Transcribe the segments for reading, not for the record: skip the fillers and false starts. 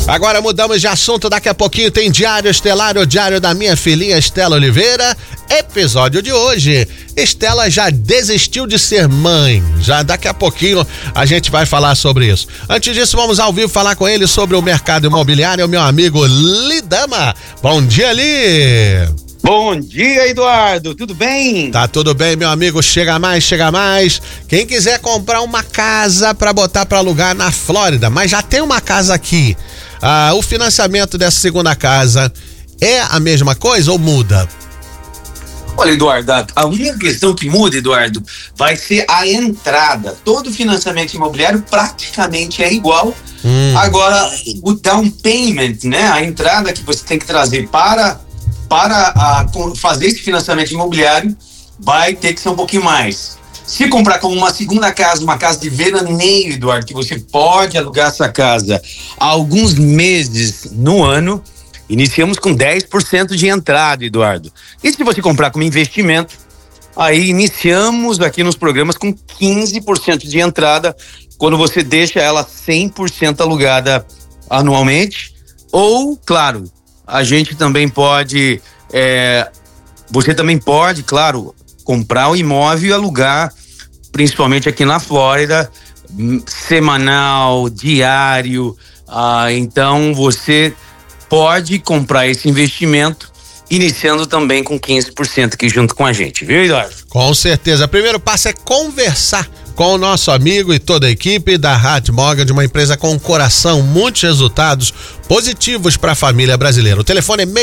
Agora mudamos de assunto, daqui a pouquinho tem Diário Estelar, o diário da minha filhinha Estela Oliveira. Episódio de hoje, Estela já desistiu de ser mãe, já daqui a pouquinho a gente vai falar sobre isso. Antes disso, vamos ao vivo falar com ele sobre o mercado imobiliário, o meu amigo Lidama. Bom dia, Li! Bom dia, Eduardo, tudo bem? Tá tudo bem, meu amigo, chega mais, chega mais. Quem quiser comprar uma casa pra botar pra alugar na Flórida, mas já tem uma casa aqui, o financiamento dessa segunda casa é a mesma coisa ou muda? Olha, Eduardo, a única questão que muda, Eduardo, vai ser a entrada. Todo financiamento imobiliário praticamente é igual. Agora, o down payment, né? A entrada que você tem que trazer para fazer esse financiamento imobiliário vai ter que ser um pouquinho mais. Se comprar como uma segunda casa, uma casa de veraneio, Eduardo, que você pode alugar essa casa há alguns meses no ano, iniciamos com 10% de entrada, Eduardo. E se você comprar como investimento, aí iniciamos aqui nos programas com 15% de entrada, quando você deixa ela 100% alugada anualmente. Ou, claro, a gente também pode, você também pode, claro, comprar o imóvel e alugar, principalmente aqui na Flórida, semanal, diário. Então você pode comprar esse investimento, iniciando também com 15% aqui junto com a gente, viu, Eduardo? Com certeza. O primeiro passo é conversar com o nosso amigo e toda a equipe da Hot Mortgage, uma empresa com um coração, muitos resultados positivos para a família brasileira. O telefone é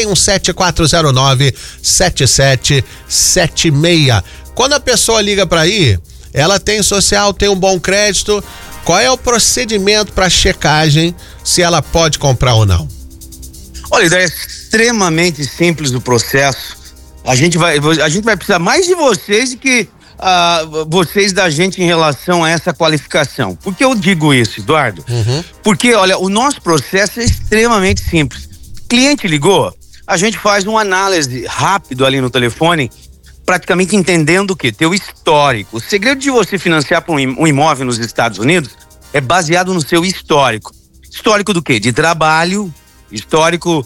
617-409-7776. Quando a pessoa liga para aí, ela tem social, tem um bom crédito, qual é o procedimento para checagem se ela pode comprar ou não? Olha, é extremamente simples o processo. A gente vai precisar mais de vocês do que vocês da gente em relação a essa qualificação. Por que eu digo isso, Eduardo? Porque, olha, o nosso processo é extremamente simples. Cliente ligou, a gente faz uma análise rápido ali no telefone, praticamente entendendo o quê? Teu histórico. O segredo de você financiar para um imóvel nos Estados Unidos é baseado no seu histórico. Histórico do quê? De trabalho, histórico,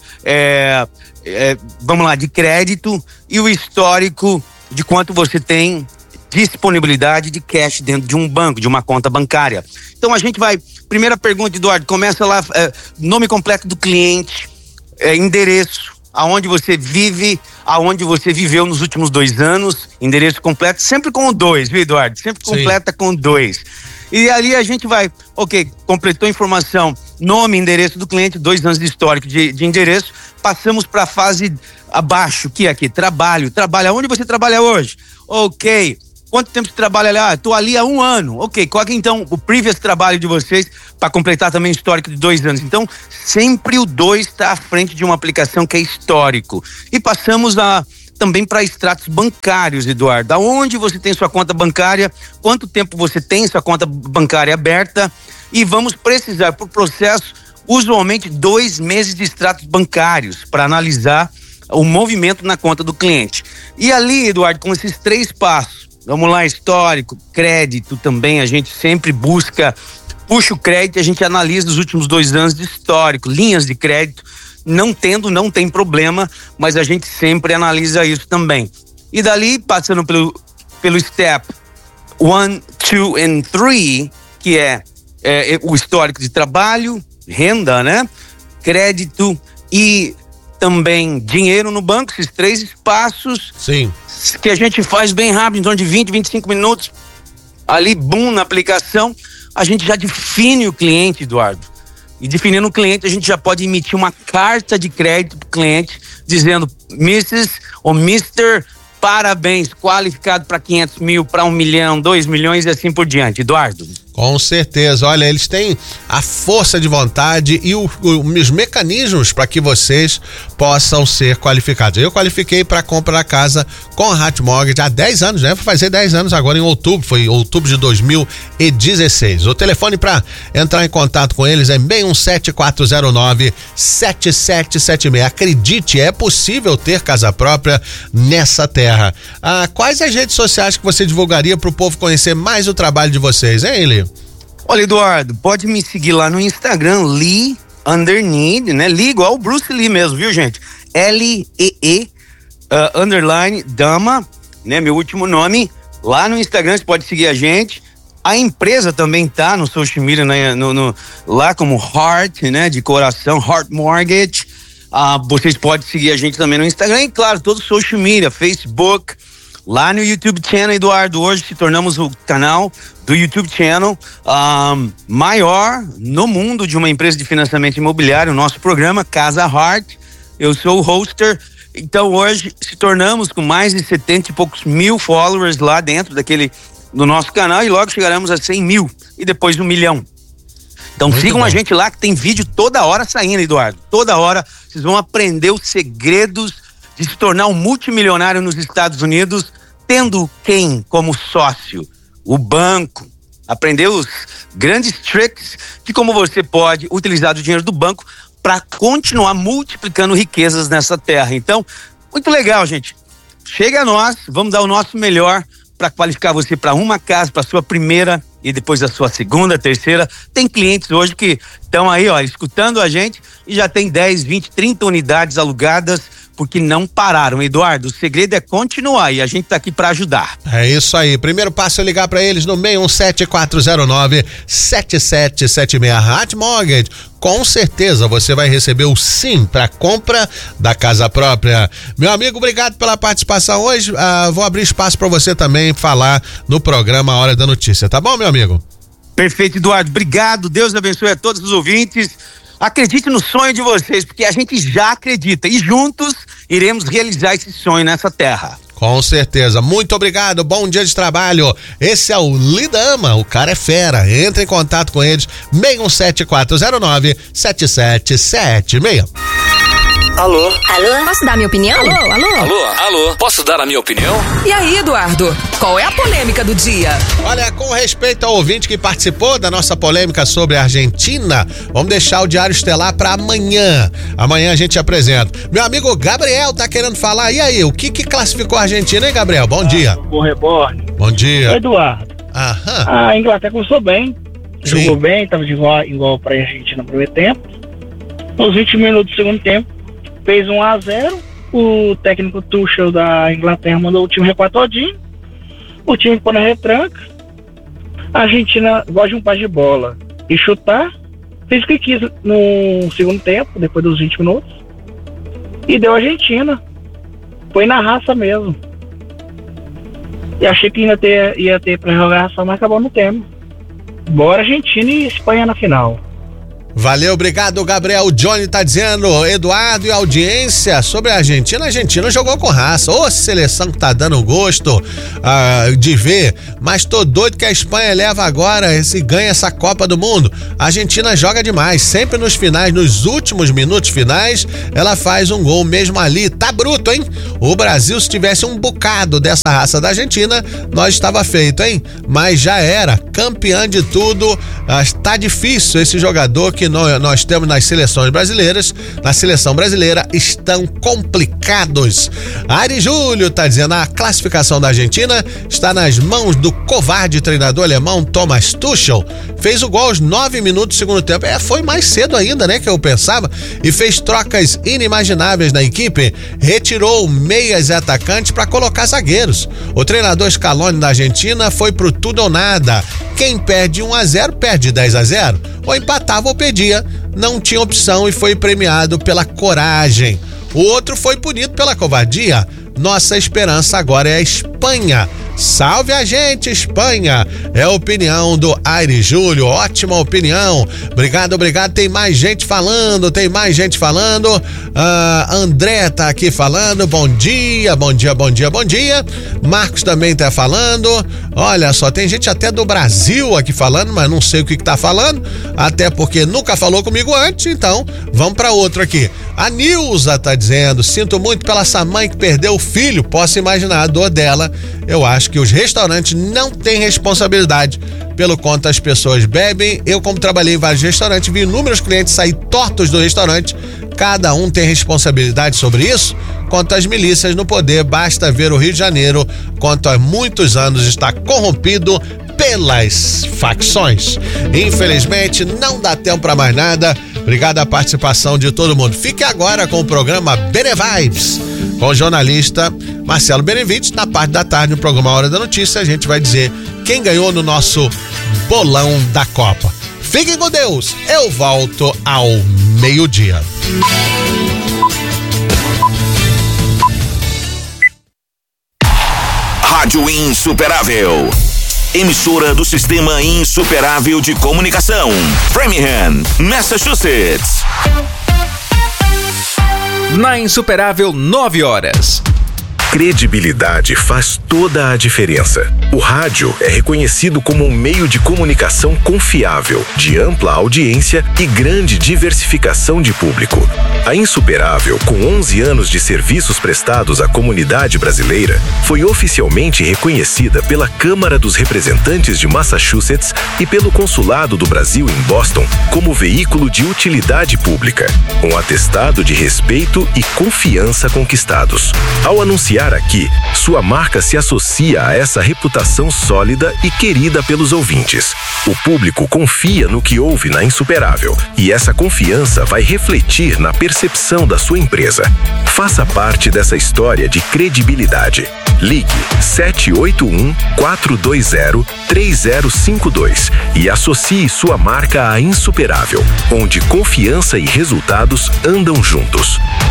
vamos lá, de crédito, e o histórico de quanto você tem disponibilidade de cash dentro de um banco, de uma conta bancária. Então a gente vai, primeira pergunta, Eduardo, começa lá, nome completo do cliente, endereço, aonde você vive, aonde você viveu nos últimos 2 anos, endereço completo, sempre com o 2, viu, Eduardo? Sempre completa com 2. E ali a gente vai, completou a informação, nome, endereço do cliente, 2 anos de histórico de endereço, passamos para a fase abaixo, que é aqui, trabalho, aonde você trabalha hoje? Quanto tempo você trabalha lá? Estou ali há 1 ano. Qual é então o previous trabalho de vocês para completar também o histórico de 2 anos? Então, sempre o 2 está à frente de uma aplicação que é histórico. E passamos também para extratos bancários, Eduardo. Aonde você tem sua conta bancária, quanto tempo você tem sua conta bancária aberta, e vamos precisar, por processo, usualmente 2 meses de extratos bancários para analisar o movimento na conta do cliente. E ali, Eduardo, com esses 3 passos, vamos lá, histórico, crédito também, a gente sempre busca, puxa o crédito, a gente analisa os últimos 2 anos de histórico, linhas de crédito, não tem problema, mas a gente sempre analisa isso também. E dali, passando pelo step 1, 2 and 3, que é o histórico de trabalho, renda, né? Crédito e também dinheiro no banco, esses 3 passos. Sim. Que a gente faz bem rápido, em torno de 20, 25 minutos, ali, na aplicação, a gente já define o cliente, Eduardo. E definindo o cliente, a gente já pode emitir uma carta de crédito para o cliente, dizendo, Mrs. ou Mr., parabéns, qualificado para 500 mil, para 1 milhão, 2 milhões e assim por diante, Eduardo. Com certeza, olha, eles têm a força de vontade e os mecanismos para que vocês possam ser qualificados. Eu qualifiquei para comprar a casa com a Hot Mortgage há 10 anos, né? Vou fazer 10 anos agora em outubro, foi outubro de 2016. O telefone para entrar em contato com eles é 617-409-7776. Acredite, é possível ter casa própria nessa terra. Quais as redes sociais que você divulgaria para o povo conhecer mais o trabalho de vocês, hein, Eli? Olha, Eduardo, pode me seguir lá no Instagram, Lee underline, né? Lee igual o Bruce Lee mesmo, viu, gente? L-E-E, underline, Dama, né? Meu último nome. Lá no Instagram você pode seguir a gente. A empresa também tá no social media, né? Lá como Heart, né? De coração, Heart Mortgage. Vocês podem seguir a gente também no Instagram e, claro, todo o social media, Facebook. Lá no YouTube Channel, Eduardo, hoje se tornamos o canal do YouTube Channel maior no mundo de uma empresa de financiamento imobiliário, o nosso programa Casa Heart. Eu sou o hoster, então hoje se tornamos com mais de 70 e poucos mil followers lá dentro do nosso canal e logo chegaremos a 100 mil e depois 1 milhão. Então muito sigam bom. A gente lá que tem vídeo toda hora saindo, Eduardo. Toda hora vocês vão aprender os segredos de se tornar um multimilionário nos Estados Unidos, tendo quem como sócio? O banco. Aprender os grandes tricks de como você pode utilizar o dinheiro do banco para continuar multiplicando riquezas nessa terra. Então, muito legal, gente. Chega a nós, vamos dar o nosso melhor para qualificar você para uma casa, para sua primeira e depois a sua segunda, terceira. Tem clientes hoje que estão aí, ó, escutando a gente e já tem 10, 20, 30 unidades alugadas porque não pararam. Eduardo, o segredo é continuar e a gente tá aqui para ajudar. É isso aí. Primeiro passo é ligar para eles no 617-409-7776 Heart Mortgage. Com certeza você vai receber o sim para compra da casa própria. Meu amigo, obrigado pela participação hoje. Vou abrir espaço para você também falar no programa A Hora da Notícia, tá bom, meu amigo? Perfeito, Eduardo. Obrigado. Deus abençoe a todos os ouvintes. Acredite no sonho de vocês, porque a gente já acredita e juntos iremos realizar esse sonho nessa terra. Com certeza. Muito obrigado. Bom dia de trabalho. Esse é o Lidama. O cara é fera. Entre em contato com eles. 617-409-7776. Alô? Alô? Posso dar minha opinião? Alô? Alô? Alô? Alô? Posso dar a minha opinião? E aí, Eduardo? Qual é a polêmica do dia? Olha, com respeito ao ouvinte que participou da nossa polêmica sobre a Argentina, vamos deixar o Diário Estelar para amanhã. Amanhã a gente apresenta. Meu amigo Gabriel tá querendo falar. E aí, o que classificou a Argentina, hein, Gabriel? Bom dia. Bom reborn. Bom dia. Eduardo. Aham. A Inglaterra começou bem. Sim. Jogou bem, tava de igual pra Argentina no primeiro tempo. Nos 20 minutos do segundo tempo, fez 1-0, o técnico Tuchel da Inglaterra mandou o time recuar todinho, o time ficou na retranca, a Argentina gosta de um passe de bola e chutar, fez o que quis no segundo tempo, depois dos 20 minutos, e deu a Argentina, foi na raça mesmo, e achei que ia ter pra jogar a raça, mas acabou no tempo. Bora Argentina e Espanha na final. Valeu, obrigado, Gabriel. O Johnny tá dizendo, Eduardo e audiência, sobre a Argentina. A Argentina jogou com raça. Ô, seleção que tá dando gosto de ver. Mas tô doido que a Espanha leva agora e ganha essa Copa do Mundo. A Argentina joga demais. Sempre nos finais, nos últimos minutos finais, ela faz um gol mesmo ali. Tá bruto, hein? O Brasil, se tivesse um bocado dessa raça da Argentina, nós estava feito, hein? Mas já era. Campeã de tudo. Tá difícil esse jogador que nós temos nas seleções brasileiras, na seleção brasileira, estão complicados. Ari Júlio tá dizendo, a classificação da Argentina está nas mãos do covarde treinador alemão Thomas Tuchel. Fez o gol aos 9 minutos do segundo tempo. Foi mais cedo ainda, né, que eu pensava, e fez trocas inimagináveis na equipe, retirou meias e atacantes para colocar zagueiros. O treinador Scaloni da Argentina foi pro tudo ou nada. Quem perde 1-0, perde 10-0. Ou empatava ou perdia. Não tinha opção e foi premiado pela coragem. O outro foi punido pela covardia. Nossa esperança agora é a Espanha. Salve a gente, Espanha! É a opinião do Aire Júlio, ótima opinião. Obrigado. Tem mais gente falando, André tá aqui falando, bom dia. Marcos também tá falando. Olha só, tem gente até do Brasil aqui falando, mas não sei o que tá falando, até porque nunca falou comigo antes, então vamos pra outro aqui. A Nilza tá dizendo, sinto muito pela essa mãe que perdeu o filho, posso imaginar a dor dela. Eu acho que os restaurantes não têm responsabilidade pelo quanto as pessoas bebem. Eu, como trabalhei em vários restaurantes, vi inúmeros clientes sair tortos do restaurante. Cada um tem responsabilidade sobre isso. Quanto às milícias no poder, basta ver o Rio de Janeiro, quanto há muitos anos está corrompido pelas facções. Infelizmente, não dá tempo para mais nada. Obrigado à participação de todo mundo. Fique agora com o programa Benevibes, com o jornalista Marcelo Benevides. Na parte da tarde, no programa Hora da Notícia, a gente vai dizer quem ganhou no nosso bolão da Copa. Fiquem com Deus. Eu volto ao meio-dia. Rádio Insuperável. Emissora do Sistema Insuperável de Comunicação. Framingham, Massachusetts. Na Insuperável, 9 horas. Credibilidade faz toda a diferença. O rádio é reconhecido como um meio de comunicação confiável, de ampla audiência e grande diversificação de público. A Insuperável, com 11 anos de serviços prestados à comunidade brasileira, foi oficialmente reconhecida pela Câmara dos Representantes de Massachusetts e pelo Consulado do Brasil em Boston como veículo de utilidade pública, um atestado de respeito e confiança conquistados. Ao anunciar aqui, sua marca se associa a essa reputação sólida e querida pelos ouvintes. O público confia no que ouve na Insuperável e essa confiança vai refletir na percepção da sua empresa. Faça parte dessa história de credibilidade. Ligue 781-420-3052 e associe sua marca à Insuperável, onde confiança e resultados andam juntos.